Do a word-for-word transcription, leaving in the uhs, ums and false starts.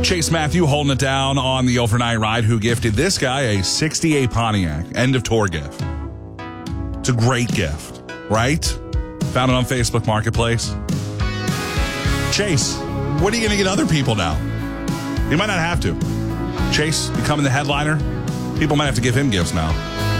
Chase Matthew holding it down on the overnight ride, who gifted this guy a sixty-eight Pontiac end of tour gift. It's a great gift, right? Found it on Facebook Marketplace. Chase, what are you going to get other people now? You might not have to. Chase becoming the headliner, people might have to give him gifts now.